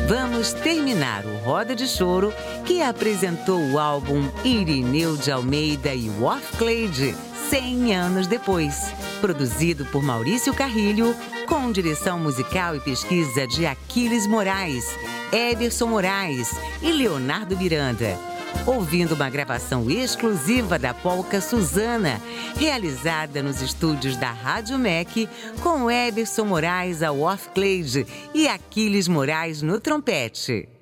Vamos terminar o Roda de Choro, que apresentou o álbum Irineu de Almeida e Wolf Cleide, 100 anos depois. Produzido por Maurício Carrilho, com direção musical e pesquisa de Aquiles Moraes, Everson Moraes e Leonardo Miranda. Ouvindo uma gravação exclusiva da polca Suzana, realizada nos estúdios da Rádio MEC, com Everson Moraes ao Wolf Cleide e Aquiles Moraes no trompete.